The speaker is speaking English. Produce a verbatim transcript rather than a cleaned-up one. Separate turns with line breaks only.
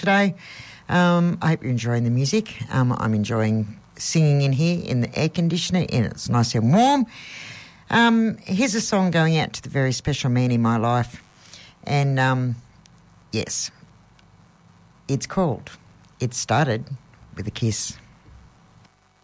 today. Um, I hope you're enjoying the music. Um, I'm enjoying singing in here in the air conditioner, and it's nice and warm. Um, here's a song going out to the very special man in my life. And, um, yes, it's called It Started with a Kiss.